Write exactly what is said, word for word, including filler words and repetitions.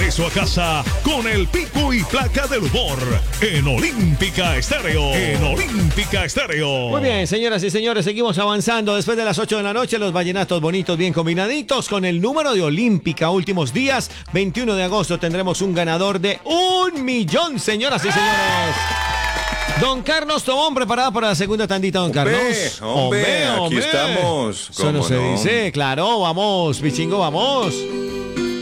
regreso a casa con el pico y placa del humor en Olímpica Estéreo. En Olímpica Estéreo. Muy bien, señoras y señores, seguimos avanzando. Después de las ocho de la noche, los vallenatos bonitos, bien combinaditos, con el número de Olímpica. Últimos días, veintiuno de agosto, tendremos un ganador de un millón, señoras y señores. Don Carlos Tobón, preparado para la segunda tandita, don Hombre, Carlos. hombre, aquí estamos. Eso no ¿Cómo se no? dice, claro, vamos, Pichingo, vamos.